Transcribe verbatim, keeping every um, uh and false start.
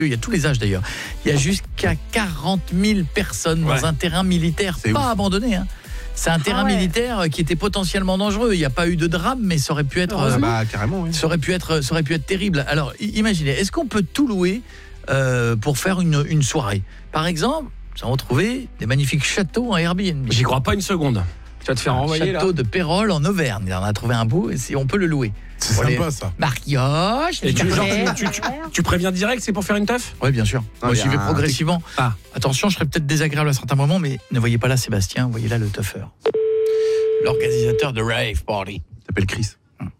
Il y a tous les âges d'ailleurs. Il y a jusqu'à quarante mille personnes dans Ouais. un terrain militaire, C'est pas ouf. abandonné. Hein. C'est un terrain Ah ouais. militaire qui était potentiellement dangereux. Il n'y a pas eu de drame, mais ça aurait pu être, Ah euh, bah carrément, oui. ça aurait pu être, ça aurait pu être terrible. Alors, i- imaginez, est-ce qu'on peut tout louer euh, pour faire une, une soirée ? Par exemple, nous avons trouvé des magnifiques châteaux en Airbnb. J'y crois pas une seconde. Tu vas te faire Un renvoyer là. château de Pérol en Auvergne. On a trouvé un beau et si on peut le louer. C'est Pour les sympa ça. mariages, Et tu, les genre, carrés. tu, tu, tu, tu préviens direct, c'est pour faire une teuf ? Oui, bien sûr. Non, Moi, il y j'y a vais un- progressivement. Ah. Attention, je serais peut-être désagréable à certains moments, mais ne voyez pas là Sébastien, voyez là le tougher. L'organisateur de Rave Party. T'appelles Chris.